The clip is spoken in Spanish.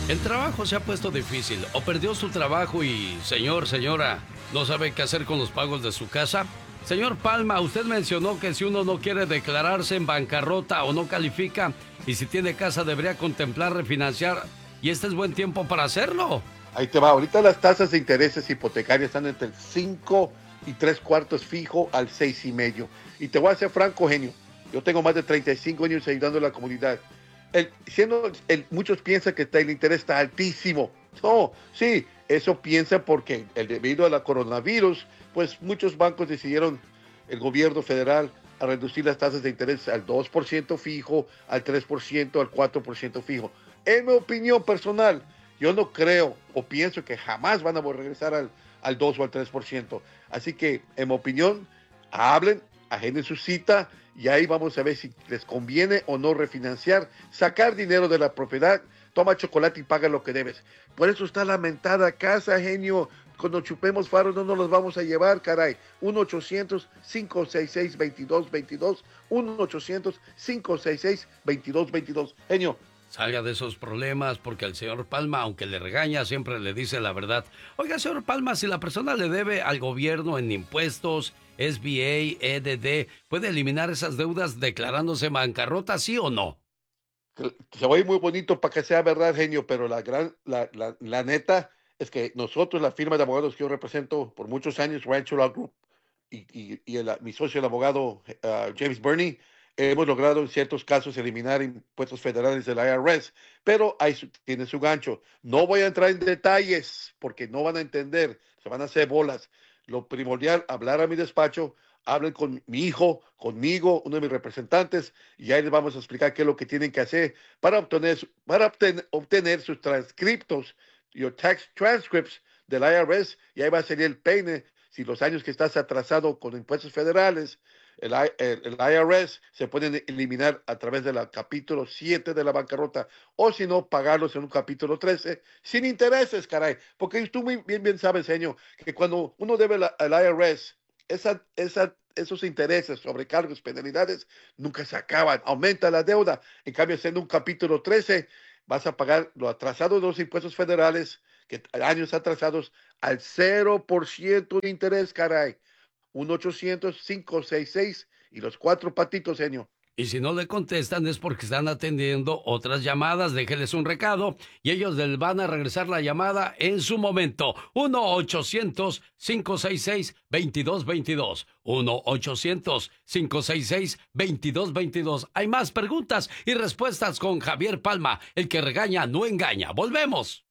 El trabajo se ha puesto difícil o perdió su trabajo y, señor, señora, no sabe qué hacer con los pagos de su casa. Señor Palma, usted mencionó que si uno no quiere declararse en bancarrota o no califica y si tiene casa debería contemplar refinanciar y este es buen tiempo para hacerlo. Ahí te va. Ahorita las tasas de intereses hipotecarias están entre el 5 y 3/4 fijo al 6,5. Y te voy a ser franco, genio. Yo tengo más de 35 años ayudando a la comunidad. Muchos piensan que el interés está altísimo. No, sí, eso piensa porque debido a la coronavirus, pues muchos bancos decidieron, el gobierno federal, a reducir las tasas de interés al 2% fijo, al 3%, al 4% fijo. En mi opinión personal, yo no creo o pienso que jamás van a regresar al 2 o al 3%. Así que, en mi opinión, hablen, agenden su cita y ahí vamos a ver si les conviene o no refinanciar, sacar dinero de la propiedad, toma chocolate y paga lo que debes. Por eso está la mentada casa, genio. Cuando chupemos faros no nos los vamos a llevar, caray. 1-800-566-2222. 1-800-566-2222. Genio. Salga de esos problemas porque el señor Palma, aunque le regaña, siempre le dice la verdad. Oiga, señor Palma, si la persona le debe al gobierno en impuestos, SBA, EDD, ¿puede eliminar esas deudas declarándose bancarrota, sí o no? Se va a ir muy bonito para que sea verdad, genio, pero la neta es que nosotros, la firma de abogados que yo represento por muchos años, Rancho Law Group, mi socio, el abogado James Burney, hemos logrado en ciertos casos eliminar impuestos federales del IRS, pero tiene su gancho. No voy a entrar en detalles porque no van a entender, se van a hacer bolas. Lo primordial, hablar a mi despacho, hablen con mi hijo, conmigo, uno de mis representantes, y ahí les vamos a explicar qué es lo que tienen que hacer para obtener sus transcriptos, your tax transcripts del IRS, y ahí va a ser el peine. Si los años que estás atrasado con impuestos federales, el IRS se pueden eliminar a través de la capítulo 7 de la bancarrota, o si no, pagarlos en un capítulo 13 sin intereses, caray. Porque tú muy bien sabes, señor, que cuando uno debe al IRS, esos intereses, sobrecargos, penalidades, nunca se acaban, aumenta la deuda. En cambio, siendo un capítulo 13, vas a pagar lo atrasado de los impuestos federales, que años atrasados, al 0% de interés, caray. 1-800-566 y los cuatro patitos, señor. Y si no le contestan es porque están atendiendo otras llamadas. Déjenles un recado y ellos les van a regresar la llamada en su momento. 1-800-566-2222. 1-800-566-2222. Hay más preguntas y respuestas con Javier Palma, el que regaña no engaña. Volvemos.